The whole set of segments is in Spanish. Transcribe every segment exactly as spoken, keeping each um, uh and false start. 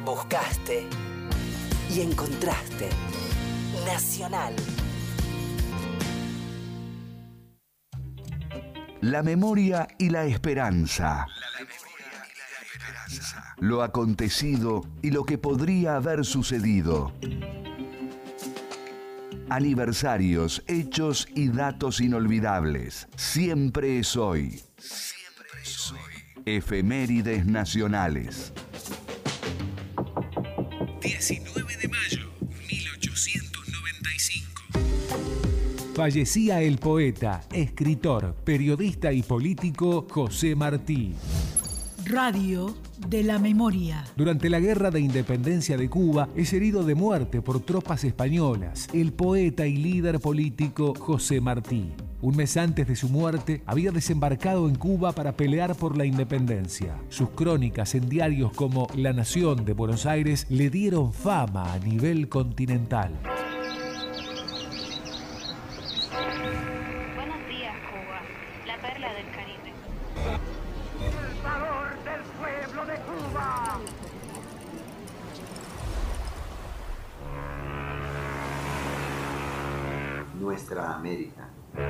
Buscaste y encontraste Nacional. La memoria y la esperanza. Lo acontecido y lo que podría haber sucedido. Aniversarios, hechos y datos inolvidables. Siempre es hoy. Siempre es hoy. Efemérides nacionales. diecinueve de mayo, mil ochocientos noventa y cinco. Fallecía el poeta, escritor, periodista y político José Martí. Radio de la Memoria. Durante la Guerra de Independencia de Cuba es herido de muerte por tropas españolas el poeta y líder político José Martí. Un mes antes de su muerte había desembarcado en Cuba para pelear por la independencia. Sus crónicas en diarios como La Nación de Buenos Aires le dieron fama a nivel continental. Buenos días, Cuba, la perla del Caribe. El valor del pueblo de Cuba. Nuestra América.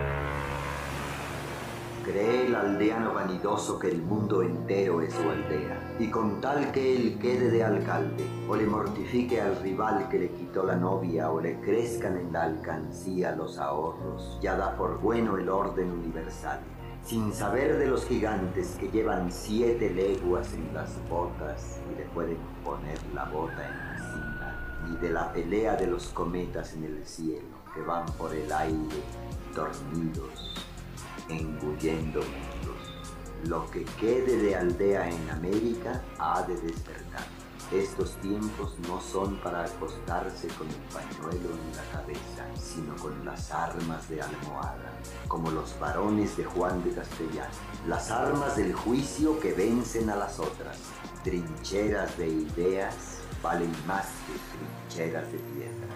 Cree el aldeano vanidoso que el mundo entero es su aldea, y con tal que él quede de alcalde, o le mortifique al rival que le quitó la novia, o le crezcan en la alcancía los ahorros, ya da por bueno el orden universal, sin saber de los gigantes que llevan siete leguas en las botas y le pueden poner la bota encima, ni de la pelea de los cometas en el cielo, que van por el aire dormidos, engullendo mundos. Lo que quede de aldea en América ha de despertar. Estos tiempos no son para acostarse con el pañuelo en la cabeza, sino con las armas de almohada, como los varones de Juan de Castellano, las armas del juicio que vencen a las otras. Trincheras de ideas valen más que trincheras de piedra.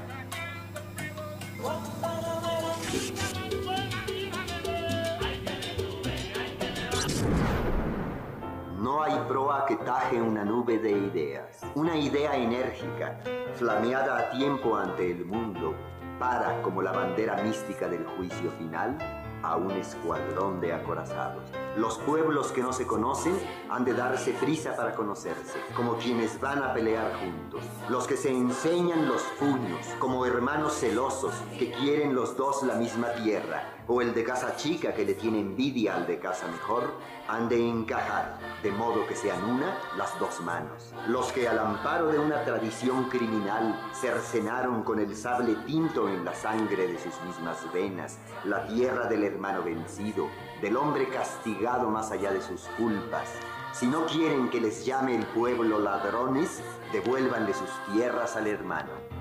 No hay proa que taje una nube de ideas. Una idea enérgica, flameada a tiempo ante el mundo, para, como la bandera mística del juicio final, a un escuadrón de acorazados. Los pueblos que no se conocen han de darse prisa para conocerse, como quienes van a pelear juntos. Los que se enseñan los puños, como hermanos celosos que quieren los dos la misma tierra, o el de casa chica que le tiene envidia al de casa mejor, han de encajar, de modo que sean una las dos manos. Los que al amparo de una tradición criminal cercenaron con el sable tinto en la sangre de sus mismas venas la tierra del hermano vencido, del hombre castigado más allá de sus culpas. Si no quieren que les llame el pueblo ladrones, devuélvanle sus tierras al hermano.